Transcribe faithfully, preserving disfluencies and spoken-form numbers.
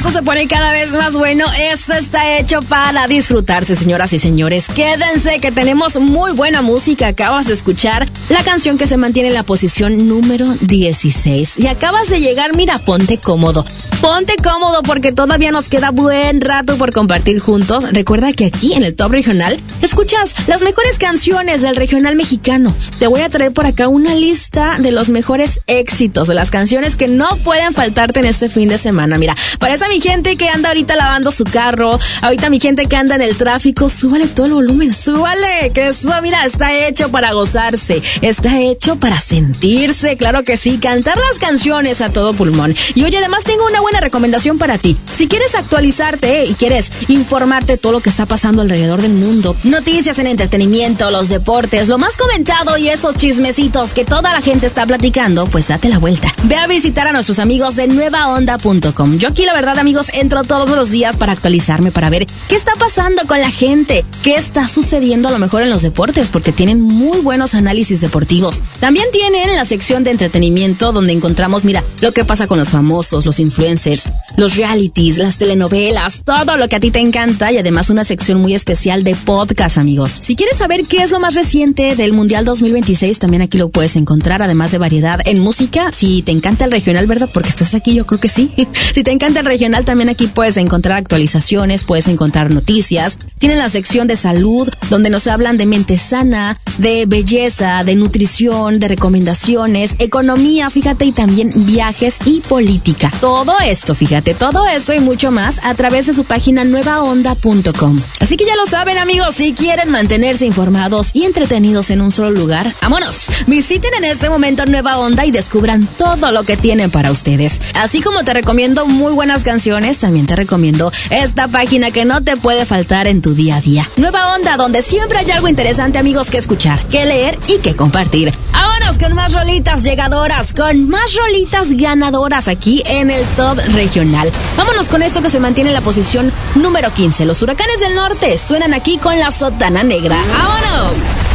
esto se pone cada vez más bueno. Esto está hecho para disfrutarse, señoras y señores. Quédense que tenemos muy buena música. Acabas de escuchar la canción que se mantiene en la posición número dieciséis. Y acabas de llegar, mira, ponte cómodo. Ponte cómodo porque todavía nos queda buen rato por compartir juntos. Recuerda que aquí en el Top Regional escuchas las mejores canciones del regional mexicano. Te voy a traer por acá una lista de los mejores éxitos, de las canciones que no pueden faltarte en este fin de semana. Mira, para esa mi gente que anda ahorita lavando su carro, ahorita mi gente que anda en el tráfico, súbale todo el volumen, súbale, que eso, mira, está hecho para gozarse, está hecho para sentirse, claro que sí, cantar las canciones a todo pulmón. Y oye, además tengo una buena recomendación para ti. Si quieres actualizarte ¿eh? y quieres informarte todo lo que está pasando alrededor del mundo, noticias en entretenimiento, los deportes, lo más comentado y esos chismecitos que toda la gente está platicando, pues date la vuelta. Ve a visitar a nuestros amigos de nueva onda punto com. Yo aquí, la verdad, amigos, entro todos los días para actualizarme, para ver qué está pasando con la gente, qué está sucediendo a lo mejor en los deportes, porque tienen muy buenos análisis deportivos. También tienen la sección de entretenimiento donde encontramos, mira, lo que pasa con los famosos, los influencers, los realities, las telenovelas, todo lo que a ti te encanta, y además una sección muy especial de podcast, amigos. Si quieres saber qué es lo más reciente del Mundial dos mil veintiséis, también aquí lo puedes encontrar, además de variedad en música. Si te encanta el regional, ¿verdad? Porque estás aquí, yo creo que sí. Si te encanta el regional, también aquí puedes encontrar actualizaciones, puedes encontrar noticias. Tienen la sección de salud, donde nos hablan de mente sana, de belleza, de nutrición, de recomendaciones, economía, fíjate, y también viajes y política. Todo esto, fíjate, todo esto y mucho más a través de su página nueva onda punto com. Así que ya lo saben, amigos, si quieren mantenerse informados y entretenidos en un solo lugar, ¡vámonos! Visiten en este momento Nueva Onda y descubran todo lo que tienen para ustedes. Así como te recomiendo muy buenas canciones, también te recomiendo esta página que no te puede faltar en tu día a día. Nueva Onda, donde siempre hay algo interesante, amigos, que escuchar, que leer y que compartir. ¡Vámonos con más rolitas llegadoras, con más rolitas ganadoras aquí en el Top Regional! Vámonos con esto que se mantiene en la posición número quince. Los Huracanes del Norte suenan aquí con La Sotana Negra. ¡Vámonos!